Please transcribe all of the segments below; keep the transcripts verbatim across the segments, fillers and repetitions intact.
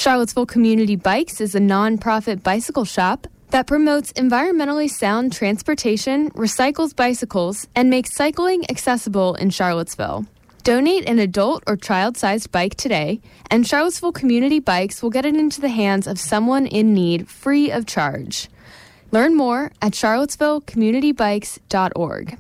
Charlottesville Community Bikes is a nonprofit bicycle shop that promotes environmentally sound transportation, recycles bicycles, and makes cycling accessible in Charlottesville. Donate an adult or child-sized bike today, and Charlottesville Community Bikes will get it into the hands of someone in need free of charge. Learn more at charlottesville community bikes dot org.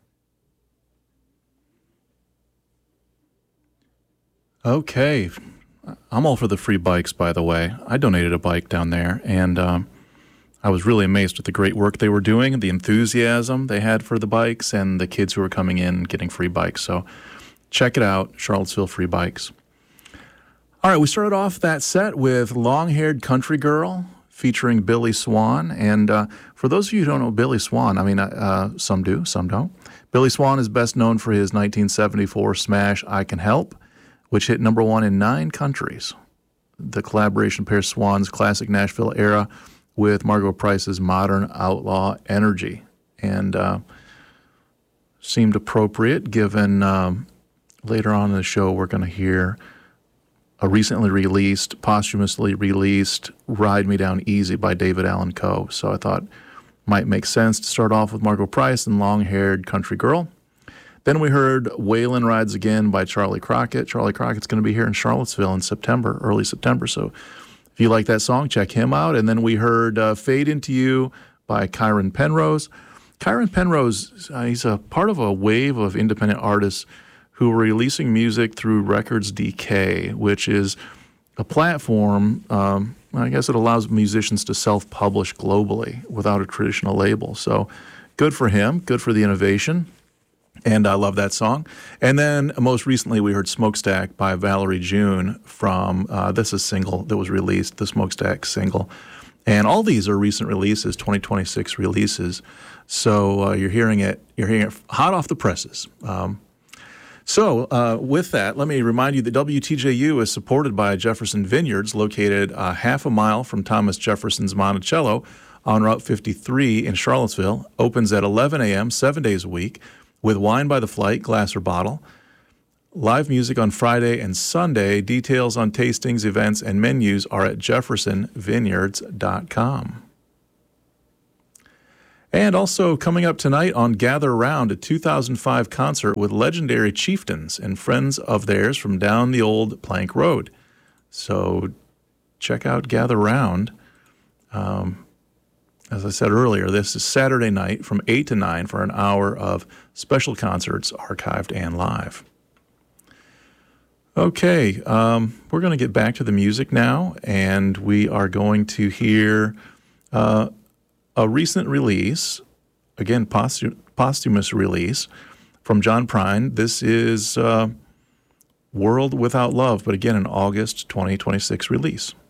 Okay. I'm all for the free bikes, by the way. I donated a bike down there, and um, I was really amazed at the great work they were doing, the enthusiasm they had for the bikes, and the kids who were coming in and getting free bikes. So check it out, Charlottesville Free Bikes. All right, we started off that set with Long-Haired Country Girl featuring Billy Swan. And uh, for those of you who don't know Billy Swan, I mean, uh, some do, some don't. Billy Swan is best known for his nineteen seventy-four smash I Can Help, which hit number one in nine countries. The collaboration pairs Swan's classic Nashville era with Margo Price's modern outlaw energy, and uh, seemed appropriate given um, later on in the show we're going to hear a recently released, posthumously released Ride Me Down Easy by David Allan Coe. So I thought might make sense to start off with Margo Price and Long-Haired Country Girl. Then we heard Waylon Rides Again by Charlie Crockett. Charlie Crockett's going to be here in Charlottesville in September, early September. So if you like that song, check him out. And then we heard uh, Fade Into You by Kyron Penrose. Kyron Penrose, uh, he's a part of a wave of independent artists who are releasing music through Records D K, which is a platform, um, I guess it allows musicians to self-publish globally without a traditional label. So good for him, good for the innovation. And I love that song. And then most recently we heard Smokestack by Valerie June from, uh, this is a single that was released, the Smokestack single. And all these are recent releases, twenty twenty-six releases. So uh, you're hearing it, you're hearing it hot off the presses. Um, so uh, with that, let me remind you that W T J U is supported by Jefferson Vineyards, located uh, half a mile from Thomas Jefferson's Monticello on Route fifty-three in Charlottesville. Opens at eleven a.m., seven days a week, with wine by the flight, glass or bottle. Live music on Friday and Sunday. Details on tastings, events, and menus are at jefferson vineyards dot com. And also coming up tonight on Gather Round, a two thousand five concert with legendary chieftains and friends of theirs from down the old Plank Road. So check out Gather Round. Um, As I said earlier, this is Saturday night from eight to nine for an hour of special concerts, archived and live. Okay, um, we're going to get back to the music now, and we are going to hear uh, a recent release, again, posthum- posthumous release from John Prine. This is uh, World Without Love, but again, an August twenty twenty-six release.